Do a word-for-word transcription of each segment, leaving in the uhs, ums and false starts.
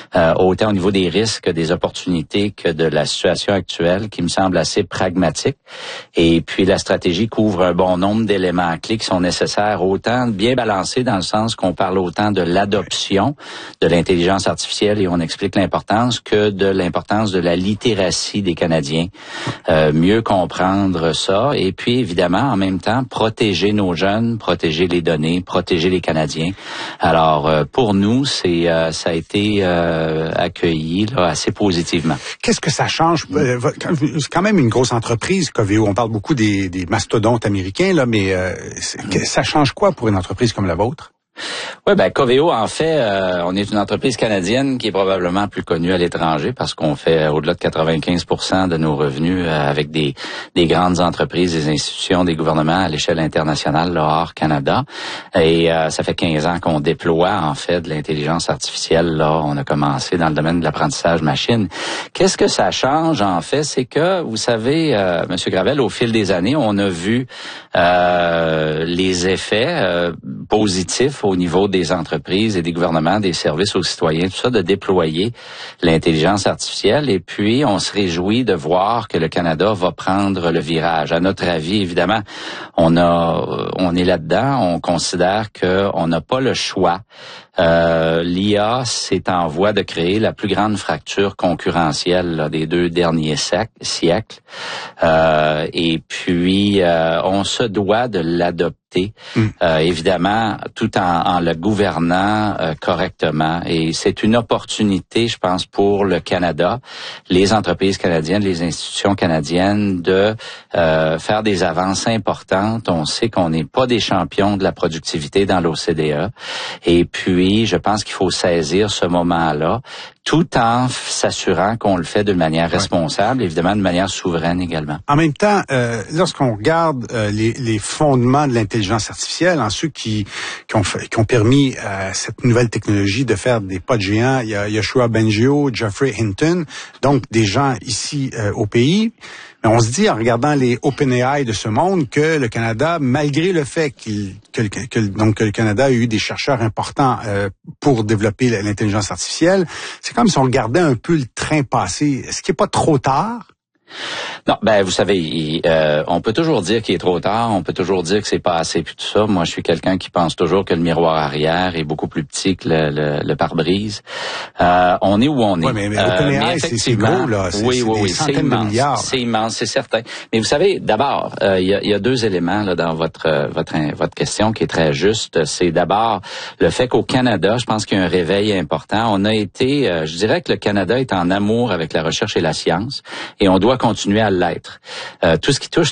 euh, autant au niveau des risques, des opportunités que de la situation actuelle, qui me semble assez pragmatique. Et puis la stratégie couvre un bon nombre d'éléments clés qui sont nécessaires, autant bien balancés dans le sens qu'on parle autant de l'adoption de l'intelligence artificielle, et on explique l'importance, que de l'importance de la littératie des Canadiens. Euh, mieux comprendre ça, et puis évidemment en même temps protéger nos jeunes, protéger les données, protéger les Canadiens. Alors euh, pour nous, c'est euh, ça a été euh, accueilli là, assez positivement. Qu'est-ce que ça change? C'est quand même une grosse entreprise, Coveo. On parle beaucoup des, des mastodontes américains, là, mais euh, ça change quoi pour une entreprise comme la vôtre? Oui, ben Coveo, en fait, euh, on est une entreprise canadienne qui est probablement plus connue à l'étranger parce qu'on fait au-delà de quatre-vingt-quinze pour cent de nos revenus euh, avec des, des grandes entreprises, des institutions, des gouvernements à l'échelle internationale, là, hors Canada. Et euh, ça fait quinze ans qu'on déploie, en fait, de l'intelligence artificielle. Là, on a commencé dans le domaine de l'apprentissage machine. Qu'est-ce que ça change, en fait? C'est que, vous savez, euh, M. Gravel, au fil des années, on a vu euh, les effets euh, positifs au niveau des entreprises et des gouvernements, des services aux citoyens, tout ça, de déployer l'intelligence artificielle. Et puis, on se réjouit de voir que le Canada va prendre le virage. À notre avis, évidemment, on a, on est là-dedans. On considère qu'on n'a pas le choix. Euh, L'I A, c'est en voie de créer la plus grande fracture concurrentielle là, des deux derniers siècles. Euh, et puis, euh, on se doit de l'adopter, mmh. euh, évidemment, tout en, en le gouvernant euh, correctement. Et c'est une opportunité, je pense, pour le Canada, les entreprises canadiennes, les institutions canadiennes, de euh, faire des avances importantes. On sait qu'on n'est pas des champions de la productivité dans l'O C D E. Et puis, je pense qu'il faut saisir ce moment-là, tout en s'assurant qu'on le fait de manière responsable, ouais. évidemment de manière souveraine également. En même temps, euh, lorsqu'on regarde euh, les, les fondements de l'intelligence artificielle, en ceux qui, qui, ont, fait, qui ont permis à cette nouvelle technologie de faire des pas de géants, il y a Yoshua Bengio, Geoffrey Hinton, donc des gens ici euh, au pays. Mais on se dit, en regardant les OpenAI de ce monde, que le Canada, malgré le fait qu'il, que, que, donc, que le Canada a eu des chercheurs importants euh, pour développer l'intelligence artificielle, c'est comme si on regardait un peu le train passer. Est-ce qu'il n'est pas trop tard? Non, ben vous savez, il, euh, on peut toujours dire qu'il est trop tard, on peut toujours dire que c'est pas assez, puis tout ça. Moi, je suis quelqu'un qui pense toujours que le miroir arrière est beaucoup plus petit que le, le, le pare-brise. Euh, on est où on est. Oui, mais, mais OpenAI, euh, c'est gros, là. C'est, oui, c'est oui, des oui, centaines c'est immense, de milliards. C'est immense, c'est certain. Mais vous savez, d'abord, euh, il y, a, y a deux éléments là dans votre euh, votre votre question qui est très juste. C'est d'abord le fait qu'au Canada, je pense qu'il y a un réveil important. On a été, euh, je dirais que le Canada est en amour avec la recherche et la science, et on doit continuer à l'être. Euh, tout ce qui touche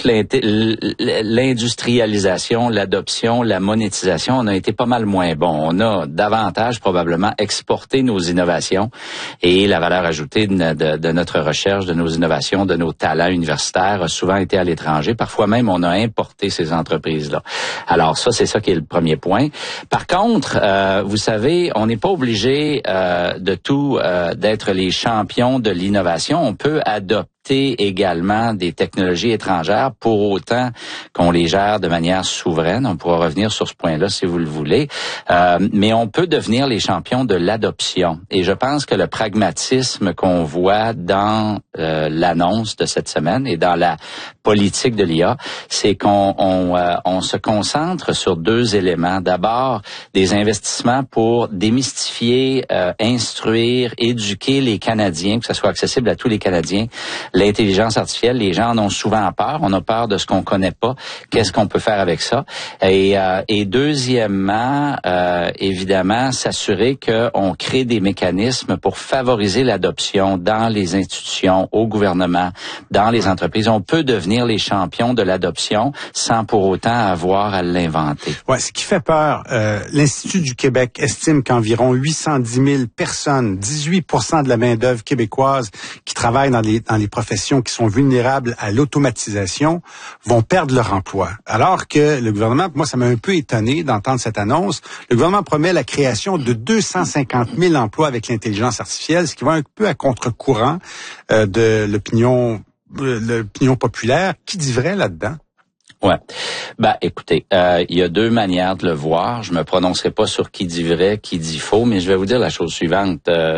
l'industrialisation, l'adoption, la monétisation, on a été pas mal moins bon. On a davantage probablement exporté nos innovations et la valeur ajoutée de, de, de notre recherche, de nos innovations, de nos talents universitaires a souvent été à l'étranger. Parfois même, on a importé ces entreprises-là. Alors ça, c'est ça qui est le premier point. Par contre, euh, vous savez, on n'est pas obligé euh, de tout euh, d'être les champions de l'innovation. On peut adopter également des technologies étrangères pour autant qu'on les gère de manière souveraine. On pourra revenir sur ce point-là si vous le voulez. Euh, mais on peut devenir les champions de l'adoption. Et je pense que le pragmatisme qu'on voit dans euh, l'annonce de cette semaine et dans la politique de l'I A, c'est qu'on on, euh, on se concentre sur deux éléments. D'abord, des investissements pour démystifier, euh, instruire, éduquer les Canadiens, que ça soit accessible à tous les Canadiens. L'intelligence artificielle, les gens en ont souvent peur. On a peur de ce qu'on connaît pas. Qu'est-ce qu'on peut faire avec ça? Et, euh, et deuxièmement, euh, évidemment, s'assurer qu'on crée des mécanismes pour favoriser l'adoption dans les institutions, au gouvernement, dans les entreprises. On peut devenir les champions de l'adoption sans pour autant avoir à l'inventer. Ouais, ce qui fait peur, euh, l'Institut du Québec estime qu'environ huit cent dix mille personnes, dix-huit pour cent de la main-d'œuvre québécoise qui travaillent dans les, dans les professions qui sont vulnérables à l'automatisation vont perdre leur emploi. Alors que le gouvernement, moi ça m'a un peu étonné d'entendre cette annonce, le gouvernement promet la création de deux cent cinquante mille emplois avec l'intelligence artificielle, ce qui va un peu à contre-courant euh, de l'opinion, euh, l'opinion populaire. Qui dit vrai là-dedans? Ouais. Ben, écoutez, euh, il y a deux manières de le voir. Je me prononcerai pas sur qui dit vrai, qui dit faux, mais je vais vous dire la chose suivante. Euh,